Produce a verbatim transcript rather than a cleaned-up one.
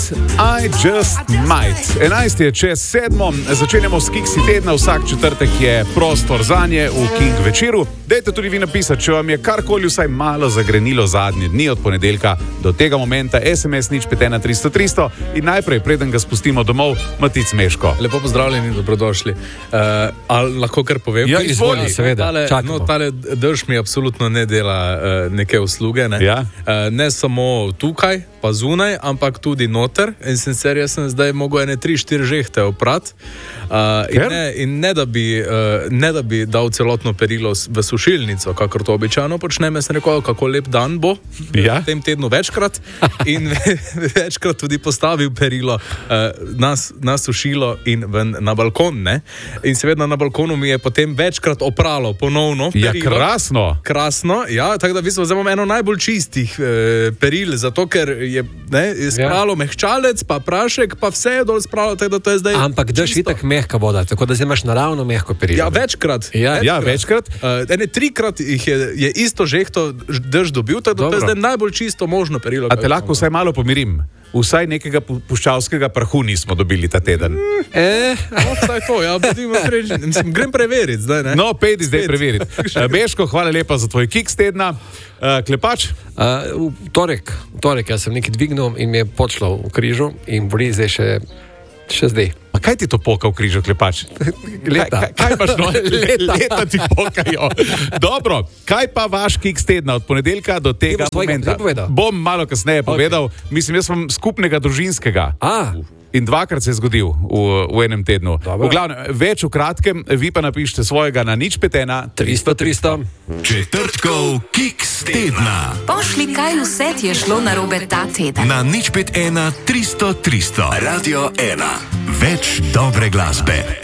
I Just Might. enajst je čez sedmo, začenjamo s Kiksi tedna, vsak četrtek je prostor zanje v King večeru. Dajte tudi vi napisati, če vam je karkoli vsaj malo zagrenilo zadnje dni od ponedeljka do tega momenta, es em es nič pet ena tristo tristo in najprej, preden ga spustimo domov, Matic Meško. Lepo pozdravljeni, dobrodošli. Uh, ali lahko kar povem? Ja, izvoli, seveda. Tale, no, tale drž mi absolutno ne dela uh, neke usluge. Ne? Ja. Uh, ne samo tukaj, pa zunaj, ampak tudi noter. In sicer jaz sem zdaj mogel ene tri, štiri žehte oprati. Uh, in, ne, in ne, da bi, uh, ne da bi dal celotno perilo v sušilnico, kakor to običajno počnem, jaz sem rekel, kako lep dan bo ja. v tem tednu večkrat in večkrat tudi postavil perilo uh, na, na sušilo in ven na balkon. Ne? In seveda na balkonu mi je potem večkrat opralo ponovno perilo. Ja, krasno. Krasno, ja, tako da v bistvu zdaj imam eno najbolj čistih eh, peril, zato ker je, ne, je spralo ja. mehčalec, pa prašek, pa vse je dol spralo, tako da to je zdaj ampak drž itak mehka voda, tako da zdaj imaš naravno mehko perilo. Ja, večkrat. Ja, ja večkrat. Uh, ene trikrat jih je, je isto žehto drž dobil, tako da to je zdaj najbolj čisto možno perilo. A te lahko vsaj malo pomirim? Vsaj nekega puščavskega prahu nismo dobili ta teden. Eh, no, to je to, ja, Mislim, grem preveriti zdaj, ne? No, pejdi zdaj preveriti. Meško, hvala lepa za tvoj Kiks tedna. Uh, klepač? Uh, v torek, v torek, jaz sem nekaj dvignil in mi je počlo v križu in boli zdaj še, še zdaj. Pa kaj ti to poka v križu, klepač? Leta. Kaj, kaj imaš no? Leta. Leta ti pokajo. Dobro, kaj pa vaš Kiks tedna od ponedeljka do tega momenta? Bom malo kasneje okay. povedal. Mislim, jaz sem skupnega družinskega. A. In dvakrat se je zgodil v, v enem tednu. Dobro. V glavnem, več v kratkem, vi pa napišite svojega na nič pet ena tristo tristo. Četrtkov Kiks tedna. Pošli, kaj vse ti je šlo narobe ta teden. Na nič pet ena tristo tristo. Radio ena. Več dobre glasbe.